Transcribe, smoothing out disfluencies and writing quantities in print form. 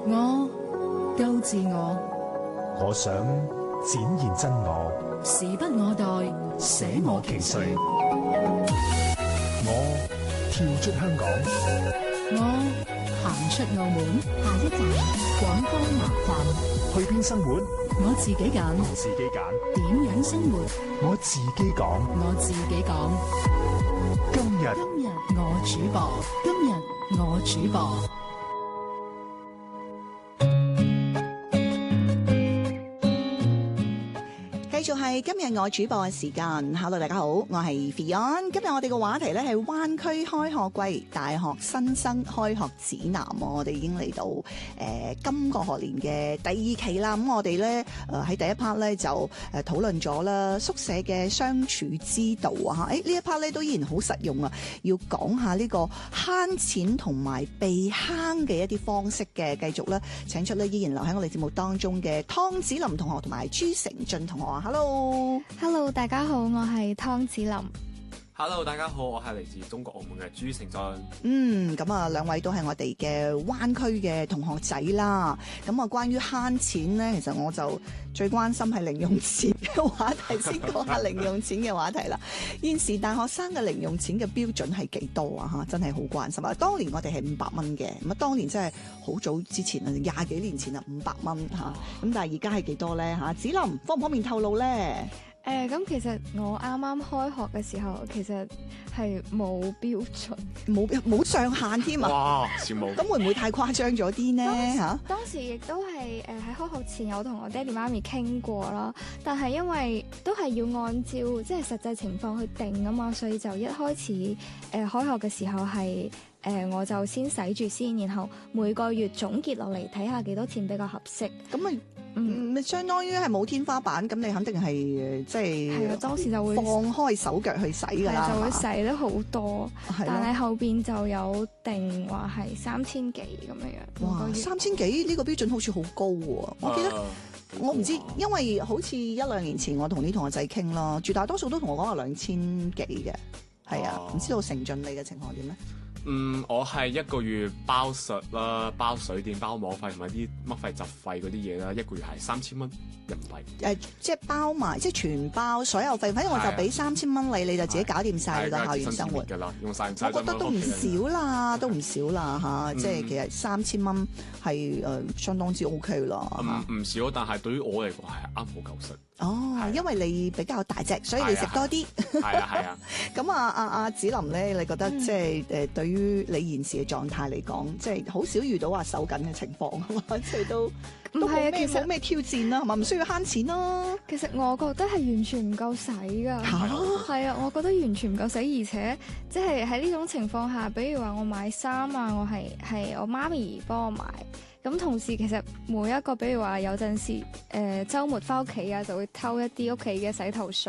我鬥自我， 我想展現真我， 時不我待，捨我其誰。 我跳出香港， 我行出澳門，下一站廣東南站。 去邊生活？ 我自己揀， 自己揀。 點樣生活？ 我自己講。 我自己講。 今日我主播，今日我主播。 繼續係今日我主播嘅時間。Hello， 大家好，我係 Fion。今日我哋嘅話題咧係灣區開學季大學新生開學指南。我哋已經嚟到今個學年嘅第二期啦。咁我哋咧喺第一 part 咧就討論咗啦宿舍嘅相處之道啊。呢一 part 咧都依然好實用啊，要講下呢個慳錢同埋避坑嘅一啲方式嘅。繼續咧請出咧依然留喺我哋節目當中嘅湯子霖同學同埋朱成俊同學啊。 Hello， 大家好，我係湯子霖。 Hello， 大家好，我係嚟自中國澳門嘅朱成俊。 咁啊，兩位都係我哋嘅灣區嘅同學仔啦。咁啊，關於慳錢咧，其實我就最關心係零用錢嘅話題，先講下零用錢嘅話題啦。現時大學生嘅零用錢嘅標準係幾多啊？嚇，真係好關心啊！當年我哋係500蚊嘅，咁啊，當年真係好早之前啊，20幾年前啊，500蚊嚇。咁但係而家係幾多咧？嚇，子霖方唔方便透露咧？ 咁其實我啱啱開學嘅時候，其實係冇標準， 冇上限添啊！ 哇，羨慕！ 咁會唔會太誇張咗啲呢？嚇？ 當時亦都係喺開學前有同我爹哋媽咪傾過啦，但係因為都係要按照即係實際情況去定啊嘛，所以就一開始開學嘅時候係我就先使住先，然後每個月總結落嚟睇下幾多錢比較合適。 咁啊〜相當於係冇天花板，咁你肯定係即係當時就會放開手腳去使㗎啦， 就會使得好多。但係後邊就有定話係3000幾咁樣樣。 哇，3000幾呢個標準好似好高喎！我記得我唔知，因為好似1-2年前我同啲同學仔傾啦，絕大多數都同我講話2000幾嘅，係啊，唔知道成俊你嘅情況點咧？ 我係一個月包食啦，包水電、包網費同埋啲乜費、雜費嗰啲嘢啦，一個月係3000蚊人民幣。 即係包埋，即係全包所有費，反正我就俾3000蚊你就自己搞掂晒你個校園生活㗎啦，用晒唔晒。 我覺得都唔少啦，都唔少啦嚇，即係其實3000蚊係相當之 OK 啦。 唔少，但係對於我嚟講係啱好夠食。 因為你比較大隻，所以你食多啲。係啊。咁阿子霖咧，你覺得即係對於你現時嘅狀態嚟講，即係好少遇到話手緊嘅情況啊嘛，即係都冇咩挑戰啦，係嘛？唔需要慳錢咯。 其實我覺得係完全唔夠使㗎。係啊，我覺得完全唔夠使，而且即係喺呢種情況下，比如話我買衫啊，我係我媽咪幫我買。咁同時其實每一個，比如話有陣時週末翻屋企啊，就會偷一啲屋企嘅洗頭水